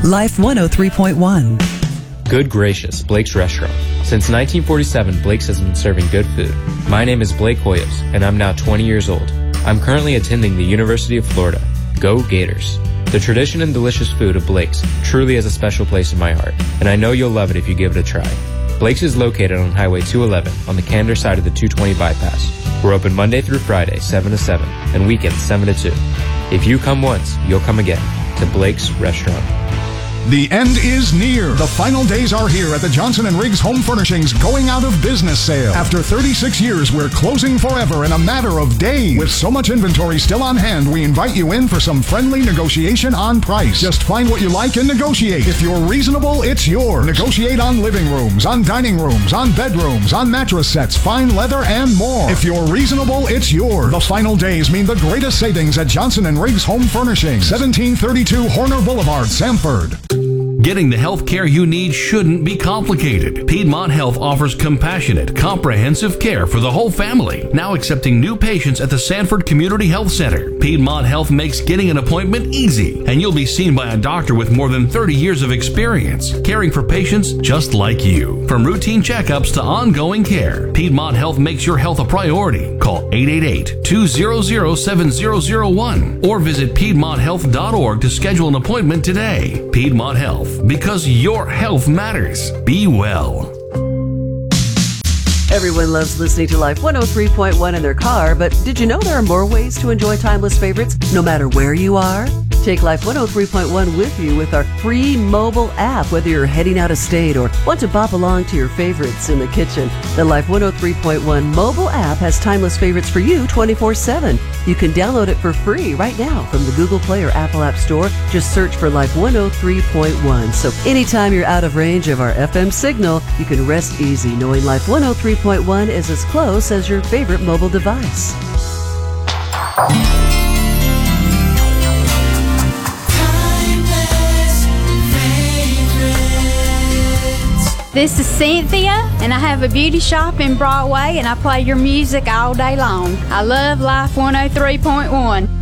Life 103.1. Good gracious, Blake's Restaurant. Since 1947, Blake's has been serving good food. My name is Blake Hoyos, and I'm now 20 years old. I'm currently attending the University of Florida. Go Gators! The tradition and delicious food of Blake's truly has a special place in my heart, and I know you'll love it if you give it a try. Blake's is located on Highway 211 on the Candor side of the 220 bypass. We're open Monday through Friday, 7 to 7, and weekends, 7 to 2. If you come once, you'll come again to Blake's Restaurant. The end is near. The final days are here at the Johnson & Riggs Home Furnishings going out of business sale. After 36 years, we're closing forever in a matter of days. With so much inventory still on hand, we invite you in for some friendly negotiation on price. Just find what you like and negotiate. If you're reasonable, it's yours. Negotiate on living rooms, on dining rooms, on bedrooms, on mattress sets, fine leather, and more. If you're reasonable, it's yours. The final days mean the greatest savings at Johnson & Riggs Home Furnishings, 1732 Horner Boulevard, Sanford. Getting the health care you need shouldn't be complicated. Piedmont Health offers compassionate, comprehensive care for the whole family. Now accepting new patients at the Sanford Community Health Center. Piedmont Health makes getting an appointment easy, and you'll be seen by a doctor with more than 30 years of experience, caring for patients just like you. From routine checkups to ongoing care, Piedmont Health makes your health a priority. Call 888-200-7001 or visit PiedmontHealth.org to schedule an appointment today. Piedmont Health. Because your health matters. Be well. Everyone loves listening to Life 103.1 in their car, but did you know there are more ways to enjoy timeless favorites no matter where you are? Take Life 103.1 with you with our free mobile app, whether you're heading out of state or want to bop along to your favorites in the kitchen. The Life 103.1 mobile app has timeless favorites for you 24/7. You can download it for free right now from the Google Play or Apple App Store. Just search for Life 103.1. So anytime you're out of range of our FM signal, you can rest easy knowing Life 103.1 is as close as your favorite mobile device. This is Cynthia, and I have a beauty shop in Broadway, and I play your music all day long. I love Life 103.1.